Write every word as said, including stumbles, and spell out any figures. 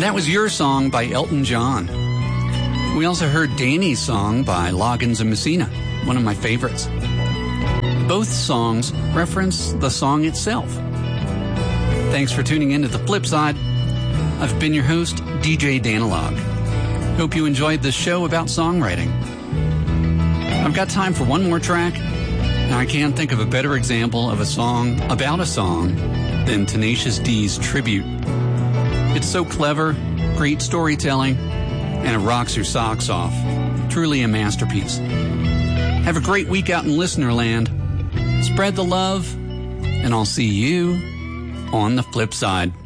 that was Your Song by Elton John. We also heard Danny's Song by Loggins and Messina, one of my favorites. Both songs reference the song itself. Thanks for tuning in to The Flip Side. I've been your host, D J Danilog. Hope you enjoyed this show about songwriting. I've got time for one more track, and I can't think of a better example of a song about a song than Tenacious D's Tribute. It's so clever, great storytelling, and it rocks your socks off. Truly a masterpiece. Have a great week out in listener land. Spread the love, and I'll see you on the flip side.